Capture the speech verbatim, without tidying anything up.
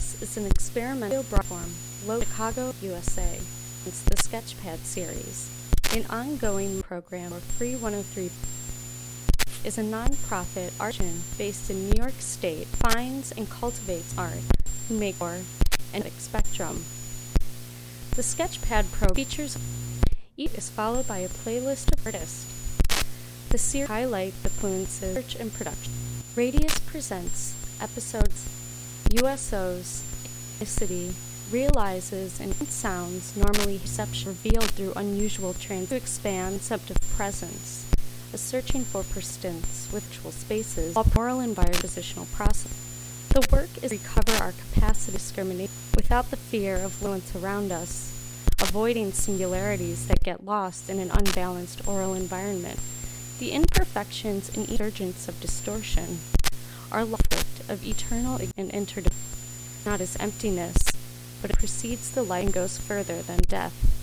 This is an experimental broadform, located in Chicago, U S A. It's the Sketchpad series. An ongoing program, or Free one oh three, is a non-profit art based in New York State, finds and cultivates art, who make art, and spectrum. The Sketchpad Pro features each is followed by a playlist of artists. The series highlight the influences of research and production. Radius presents episodes U S O's ethnicity realizes and sounds normally perception revealed through unusual trans to expand the concept of presence, a searching for persistence with virtual spaces, while moral environment positional process. The work is to recover our capacity to discriminate without the fear of influence around us, avoiding singularities that get lost in an unbalanced oral environment. The imperfections and emergence of distortion are conflict of eternal and interdependence, not as emptiness, but it precedes the light and goes further than death.